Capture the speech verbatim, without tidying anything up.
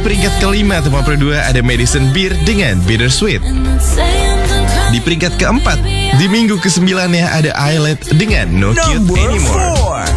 peringkat kelima tempat kedua ada Madison Beer dengan Bittersweet. Di peringkat keempat, di minggu kesembilan ya ada Islet dengan No Cute Anymore.